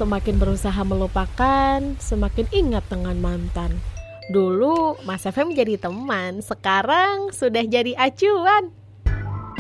semakin berusaha melupakan, semakin ingat dengan mantan. Dulu Mas FM jadi teman, sekarang sudah jadi acuan.